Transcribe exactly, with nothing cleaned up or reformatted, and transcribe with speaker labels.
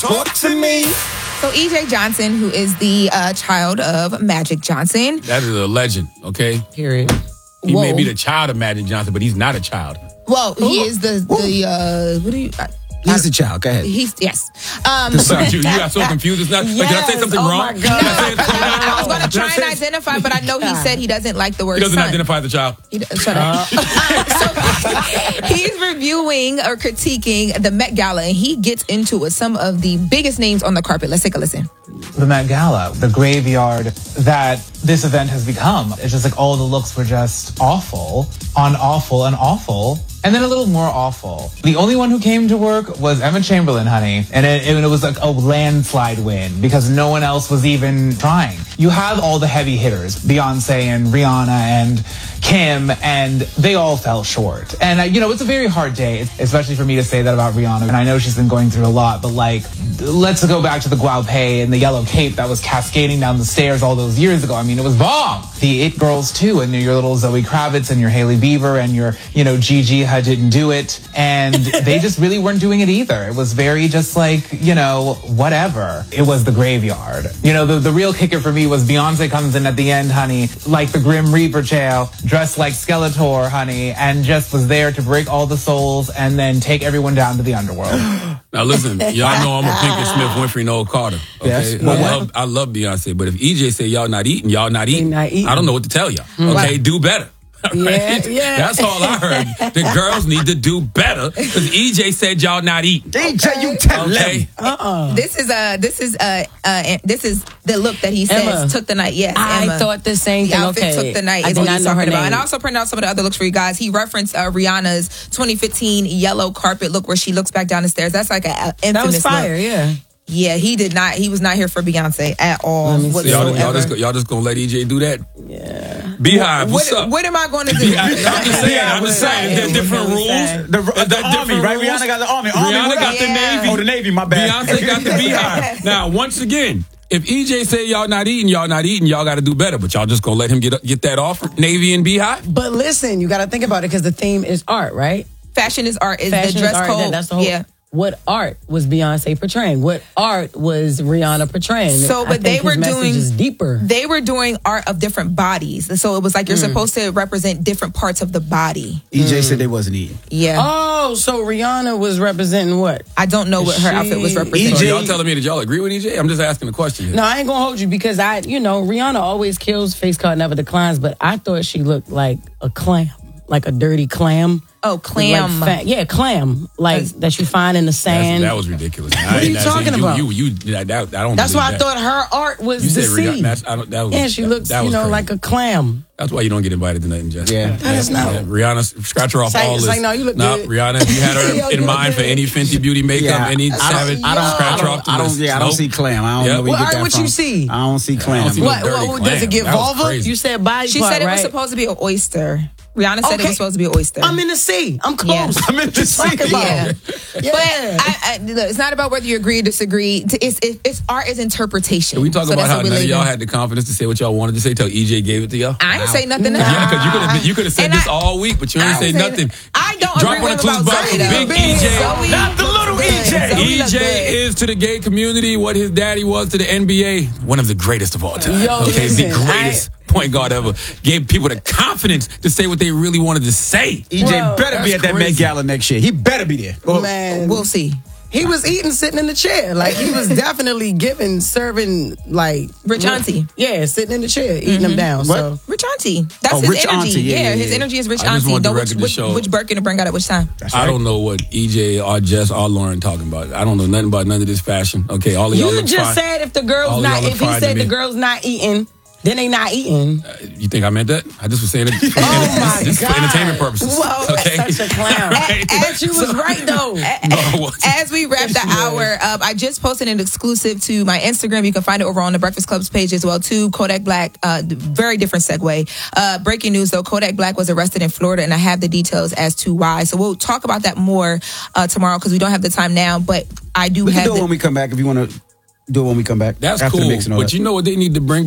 Speaker 1: Talk to me.
Speaker 2: So E J Johnson, who is the uh, child of Magic Johnson.
Speaker 3: That is a legend, okay?
Speaker 4: Period.
Speaker 3: He
Speaker 2: Whoa.
Speaker 3: may be the child of Magic Johnson, but he's not a child.
Speaker 2: Well, he is the, the uh, what do you... Uh,
Speaker 1: He's the child. Go ahead.
Speaker 2: He's, yes. Um,
Speaker 3: Sorry, you, you got so confused. It's not, like, did I say something
Speaker 4: oh
Speaker 3: wrong?
Speaker 4: my God.
Speaker 3: Did I say something wrong?
Speaker 2: I was going to
Speaker 3: Did I
Speaker 2: try
Speaker 3: say-
Speaker 2: and identify, but I know he said he doesn't like the word
Speaker 3: He doesn't
Speaker 2: son.
Speaker 3: identify the child.
Speaker 2: He does, shut up. so he's reviewing or critiquing the Met Gala, and he gets into it with some of the biggest names on the carpet. Let's take a listen.
Speaker 5: The Met Gala, the graveyard that this event has become. It's just like all the looks were just awful, on awful, and awful, and then a little more awful. The only one who came to work was Emma Chamberlain, honey, and it, it was like a landslide win because no one else was even trying. You have all the heavy hitters, Beyonce and Rihanna and Kim, and they all fell short. And, uh, you know, it's a very hard day, especially for me to say that about Rihanna. And I know she's been going through a lot, but, like, let's go back to the guaupe and the yellow cape that was cascading down the stairs all those years ago. I mean, it was bomb. The It Girls, too, and your little Zoe Kravitz and your Hailey Bieber and your, you know, Gigi Hadid Do It. And they just really weren't doing it either. It was very just like, you know, whatever. It was the graveyard. You know, the, the real kicker for me was Beyonce comes in at the end, honey, like the Grim Reaper child, dressed like Skeletor, honey, and just was there to break all the souls and then take everyone down to the underworld.
Speaker 3: Now listen, y'all know I'm a Pinkett Smith, Winfrey, Noel Carter. Okay,
Speaker 1: Yes.
Speaker 3: I love I love Beyonce, but if E J say y'all not eating, y'all not eating.
Speaker 4: not eating.
Speaker 3: I don't know what to tell y'all. Okay, do better.
Speaker 4: Yeah, yeah.
Speaker 3: That's all I heard. The girls need to do better because E J said y'all not eating.
Speaker 1: D J, you tell
Speaker 3: Okay,
Speaker 1: them.
Speaker 2: This is uh this is uh, uh this is the look that he says
Speaker 4: Emma.
Speaker 2: took the night. Yes,
Speaker 4: I
Speaker 2: Emma.
Speaker 4: thought the same
Speaker 2: The
Speaker 4: thing.
Speaker 2: outfit
Speaker 4: Okay.
Speaker 2: took the night
Speaker 4: I
Speaker 2: is
Speaker 4: did
Speaker 2: what
Speaker 4: not
Speaker 2: he's
Speaker 4: know her
Speaker 2: talking about.
Speaker 4: name.
Speaker 2: And I also printed out some of the other looks for you guys. He referenced uh, Rihanna's twenty fifteen yellow carpet look where she looks back down the stairs. That's like an infamous
Speaker 4: That was fire,
Speaker 2: look.
Speaker 4: yeah.
Speaker 2: Yeah, he did not. He was not here for Beyonce at all.
Speaker 4: me see.
Speaker 3: So y'all, y'all, just,
Speaker 2: whatsoever.
Speaker 3: y'all just gonna let E J do that?
Speaker 4: Yeah.
Speaker 3: Beehive, what's
Speaker 2: What,
Speaker 3: up?
Speaker 2: what am I going to do?
Speaker 3: Beehive, I'm just saying. I'm just saying. Is there different
Speaker 4: What
Speaker 3: rules?
Speaker 4: was I
Speaker 1: The, the,
Speaker 3: Is there
Speaker 1: army,
Speaker 3: different
Speaker 1: right?
Speaker 3: rules?
Speaker 1: Rihanna got the army. army
Speaker 3: Rihanna
Speaker 1: what
Speaker 3: got
Speaker 1: up?
Speaker 3: the
Speaker 2: Yeah.
Speaker 3: Navy.
Speaker 1: Oh, the Navy, my bad.
Speaker 3: Beyonce got the Beehive. Now, once again, if E J say y'all not eating, y'all not eating, y'all got to do better. But y'all just gonna let him get get that off Navy and Beehive?
Speaker 4: But listen, you got to think about it because the theme is art, right?
Speaker 2: Fashion is art. Is
Speaker 4: Fashion
Speaker 2: the dress
Speaker 4: is art.
Speaker 2: code?
Speaker 4: That- That's the whole.
Speaker 2: Yeah.
Speaker 4: What art was Beyonce portraying? What art was Rihanna portraying?
Speaker 2: So,
Speaker 4: I
Speaker 2: but
Speaker 4: think
Speaker 2: they
Speaker 4: his
Speaker 2: were
Speaker 4: message
Speaker 2: doing
Speaker 4: is deeper.
Speaker 2: They were doing art of different bodies. So it was like you're
Speaker 4: Mm.
Speaker 2: supposed to represent different parts of the body.
Speaker 1: E J said they wasn't eating.
Speaker 2: Yeah.
Speaker 4: Oh, so Rihanna was representing what?
Speaker 2: I don't know what her
Speaker 4: She-
Speaker 2: outfit was
Speaker 3: So
Speaker 2: representing.
Speaker 1: E J
Speaker 3: y'all telling me that y'all agree with E J? I'm just asking a question here.
Speaker 4: No, I ain't gonna hold you because I, you know, Rihanna always kills, face card never declines. But I thought she looked like a clam, like a dirty clam.
Speaker 2: Oh, clam.
Speaker 4: Like fat, yeah, clam, like that you find in the
Speaker 3: That's,
Speaker 4: sand.
Speaker 3: that was ridiculous.
Speaker 4: What are you talking about?
Speaker 3: You, you, you, that, that, I don't.
Speaker 4: That's why I
Speaker 3: believe that.
Speaker 4: thought her art was
Speaker 3: You said Rihanna.
Speaker 4: deceived.
Speaker 3: That's, I don't, that was,
Speaker 4: Yeah, she
Speaker 3: that,
Speaker 4: looks,
Speaker 3: that
Speaker 4: you
Speaker 3: was
Speaker 4: know,
Speaker 3: crazy.
Speaker 4: like a clam.
Speaker 3: That's why you don't get invited to nothing, Jess.
Speaker 1: Yeah.
Speaker 4: That is not.
Speaker 3: Yeah, Rihanna, scratch her off
Speaker 4: It's like-
Speaker 3: all
Speaker 4: it's
Speaker 3: this.
Speaker 4: like, no, you look
Speaker 3: nah,
Speaker 4: good.
Speaker 3: Rihanna, if you had her
Speaker 4: Yo,
Speaker 3: in
Speaker 4: you
Speaker 3: mind
Speaker 4: look
Speaker 3: for
Speaker 4: good.
Speaker 3: any Fenty Beauty makeup,
Speaker 1: Yeah,
Speaker 3: any
Speaker 1: I don't-
Speaker 3: Savage,
Speaker 1: I don't,
Speaker 3: scratch
Speaker 1: I
Speaker 3: her
Speaker 1: don't,
Speaker 3: off the
Speaker 1: I don't,
Speaker 3: list.
Speaker 1: yeah, I don't
Speaker 3: Nope.
Speaker 1: see clam. I don't
Speaker 3: Yep.
Speaker 1: know where you
Speaker 4: Well,
Speaker 1: get that
Speaker 4: what
Speaker 1: from.
Speaker 4: you see?
Speaker 1: I don't see
Speaker 3: I
Speaker 1: clam.
Speaker 3: don't see no
Speaker 4: What,
Speaker 3: dirty
Speaker 4: what, does it
Speaker 3: clam.
Speaker 4: get
Speaker 3: That was
Speaker 4: vulva?
Speaker 3: crazy.
Speaker 4: You said body
Speaker 2: She
Speaker 4: part,
Speaker 2: said it
Speaker 4: right?
Speaker 2: was supposed to be an oyster. Rihanna said
Speaker 4: Okay.
Speaker 2: it was supposed to be an oyster.
Speaker 4: I'm in the sea. I'm close.
Speaker 2: Yeah.
Speaker 1: I'm in the sea.
Speaker 4: Talk about.
Speaker 2: Yeah.
Speaker 4: Yeah.
Speaker 2: But I, I, look, it's not about whether you agree or disagree. It's, it's, it's art is interpretation.
Speaker 3: Can we talk
Speaker 2: So
Speaker 3: about
Speaker 2: that's
Speaker 3: how
Speaker 2: what we
Speaker 3: none of
Speaker 2: live
Speaker 3: y'all
Speaker 2: in.
Speaker 3: had the confidence to say what y'all wanted to say till E J gave it to y'all?
Speaker 2: I ain't say nothing.
Speaker 3: Yeah, because you could have you could have said
Speaker 2: And
Speaker 3: this
Speaker 2: I-
Speaker 3: all week, but you ain't
Speaker 2: I
Speaker 3: say
Speaker 2: ain't say
Speaker 3: nothing.
Speaker 2: that. I don't
Speaker 3: Drop
Speaker 2: agree
Speaker 3: on
Speaker 2: with
Speaker 3: the
Speaker 2: him
Speaker 3: clues
Speaker 2: about
Speaker 3: box
Speaker 2: Zoe,
Speaker 3: with
Speaker 2: though.
Speaker 3: Big E J.
Speaker 2: Zoe
Speaker 1: Not the little
Speaker 2: looks
Speaker 1: E J.
Speaker 2: good. Zoe
Speaker 3: E
Speaker 2: looks
Speaker 3: J
Speaker 2: good.
Speaker 3: is to the gay community what his daddy was to the N B A. One of the greatest of all time.
Speaker 4: Yo,
Speaker 3: okay,
Speaker 4: listen,
Speaker 3: the greatest point guard ever. Gave people the confidence to say what they really wanted to say.
Speaker 1: E J
Speaker 4: Bro,
Speaker 1: better be
Speaker 3: that's
Speaker 1: at that
Speaker 3: crazy.
Speaker 1: Met Gala next year. He better be there. Well,
Speaker 4: Man,
Speaker 2: We'll see.
Speaker 4: he was eating sitting in the chair. Like he was definitely giving, serving, like
Speaker 2: Rich auntie.
Speaker 4: Yeah, sitting in the chair, eating them down.
Speaker 1: What?
Speaker 4: So
Speaker 2: Rich auntie. That's
Speaker 1: Oh,
Speaker 2: his
Speaker 1: rich
Speaker 2: energy.
Speaker 1: auntie. Yeah, yeah,
Speaker 2: his
Speaker 1: yeah.
Speaker 2: energy is rich
Speaker 3: I just
Speaker 2: auntie.
Speaker 3: want the
Speaker 2: Don't-
Speaker 3: record
Speaker 2: which,
Speaker 3: to
Speaker 2: which,
Speaker 3: show-
Speaker 2: which Birkin to bring out at which time?
Speaker 1: that's
Speaker 3: I
Speaker 1: right.
Speaker 3: don't know what E J or Jess or Lauren talking about. I don't know nothing about none of this fashion. Okay, all of y'all
Speaker 4: you
Speaker 3: look
Speaker 4: just
Speaker 3: fine.
Speaker 4: said if the
Speaker 3: All
Speaker 4: girl's
Speaker 3: of
Speaker 4: not,
Speaker 3: y'all look
Speaker 4: if he
Speaker 3: fine to
Speaker 4: said the
Speaker 3: me.
Speaker 4: girl's not eating, then they not eating.
Speaker 3: You think I meant that? I just was saying it for,
Speaker 4: Oh my
Speaker 3: just for
Speaker 4: God.
Speaker 3: entertainment purposes.
Speaker 2: Whoa,
Speaker 3: okay?
Speaker 4: Such a clown.
Speaker 3: Right?
Speaker 4: And she was right though.
Speaker 3: No, what?
Speaker 2: As we wrap the hour up, I just posted an exclusive to my Instagram. You can find it over on the Breakfast Club's page as well, too. Kodak Black, uh, very different segue. Uh, breaking news, though, Kodak Black was arrested in Florida, and I have the details as to why. So we'll talk about that more uh, tomorrow because we don't have the time now, but I do
Speaker 1: We can
Speaker 2: have
Speaker 1: do it
Speaker 2: the...
Speaker 1: when we come back if you want to do it when we come back.
Speaker 3: That's
Speaker 1: after
Speaker 3: cool.
Speaker 1: the mix and all
Speaker 3: But
Speaker 1: that.
Speaker 3: you know what they need to bring